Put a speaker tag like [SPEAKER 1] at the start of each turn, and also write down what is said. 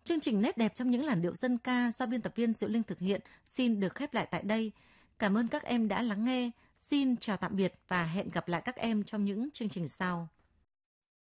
[SPEAKER 1] Chương trình Nét đẹp trong những làn điệu dân ca do biên tập viên Diệu Linh thực hiện xin được khép lại tại đây. Cảm ơn các em đã lắng nghe. Xin chào tạm biệt và hẹn gặp lại các em trong những chương trình sau.